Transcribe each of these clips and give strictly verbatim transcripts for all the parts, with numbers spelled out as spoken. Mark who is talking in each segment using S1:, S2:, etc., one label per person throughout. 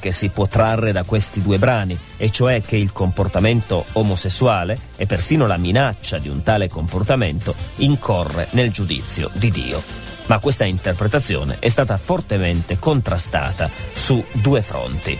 S1: che si può trarre da questi due brani, e cioè che il comportamento omosessuale e persino la minaccia di un tale comportamento incorre nel giudizio di Dio. Ma questa interpretazione è stata fortemente contrastata su due fronti.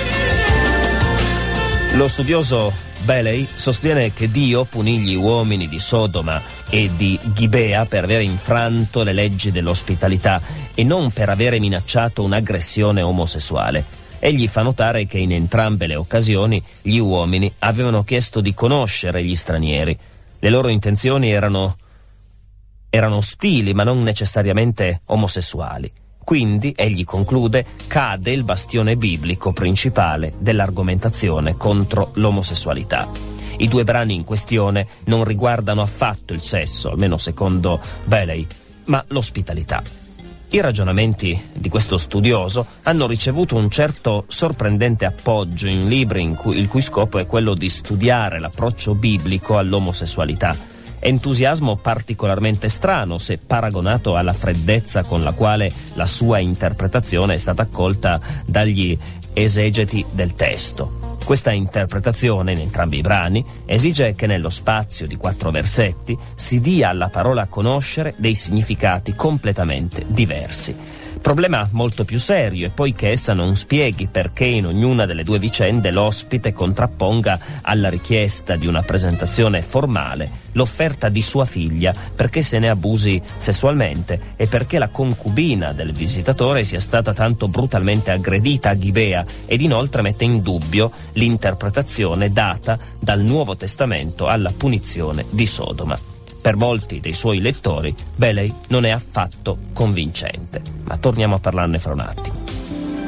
S1: Lo studioso Bailey sostiene che Dio punì gli uomini di Sodoma e di Gibea per aver infranto le leggi dell'ospitalità e non per avere minacciato un'aggressione omosessuale. Egli fa notare che in entrambe le occasioni gli uomini avevano chiesto di conoscere gli stranieri. Le loro intenzioni erano, erano ostili, ma non necessariamente omosessuali. Quindi, egli conclude, cade il bastione biblico principale dell'argomentazione contro l'omosessualità. I due brani in questione non riguardano affatto il sesso, almeno secondo Bailey, ma l'ospitalità. I ragionamenti di questo studioso hanno ricevuto un certo sorprendente appoggio in libri in cui, il cui scopo è quello di studiare l'approccio biblico all'omosessualità. Entusiasmo particolarmente strano se paragonato alla freddezza con la quale la sua interpretazione è stata accolta dagli esegeti del testo. Questa interpretazione in entrambi i brani esige che nello spazio di quattro versetti si dia alla parola a conoscere dei significati completamente diversi. Problema molto più serio è poi che essa non spieghi perché in ognuna delle due vicende l'ospite contrapponga alla richiesta di una presentazione formale l'offerta di sua figlia perché se ne abusi sessualmente e perché la concubina del visitatore sia stata tanto brutalmente aggredita a Gibea, ed inoltre mette in dubbio l'interpretazione data dal Nuovo Testamento alla punizione di Sodoma. Per molti dei suoi lettori, Bailey non è affatto convincente, ma torniamo a parlarne fra un attimo.